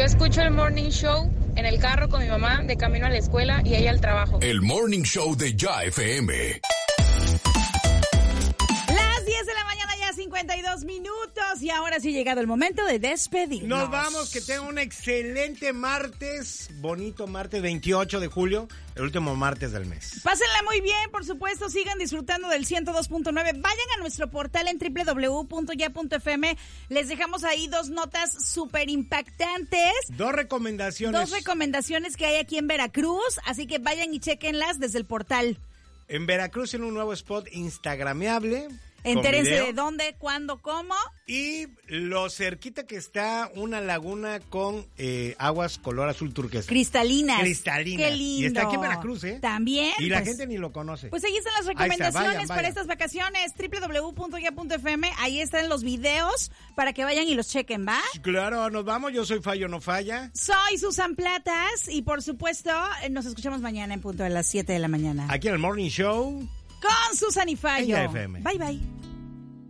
escucho el Morning Show en el carro con mi mamá de camino a la escuela y ella al trabajo. El Morning Show de Ya FM. Las 10 de la mañana, ya 52 minutos. Y ahora sí ha llegado el momento de despedirnos. Nos vamos, que tengan un excelente martes. Bonito martes 28 de julio, el último martes del mes. Pásenla muy bien, por supuesto. Sigan disfrutando del 102.9. Vayan a nuestro portal en www.ya.fm. Les dejamos ahí 2 notas súper impactantes. 2 recomendaciones. 2 recomendaciones que hay aquí en Veracruz. Así que vayan y chequenlas desde el portal. En Veracruz, en un nuevo spot instagrameable. Entérense de dónde, cuándo, cómo. Y lo cerquita que está una laguna con aguas color azul turquesa. Cristalinas. Cristalinas. Qué lindo. Y está aquí en Veracruz, ¿eh? También. Y la pues, gente ni lo conoce. Pues ahí están las recomendaciones vayan. para estas vacaciones. www.ya.fm. Ahí están los videos para que vayan y los chequen, ¿va? Claro, nos vamos. Yo soy Fallo No Falla. Soy Susan Platas. Y por supuesto, nos escuchamos mañana en punto de las 7 de la mañana. Aquí en el Morning Show. Con Susan y Fallo. En Ya FM. Bye, bye.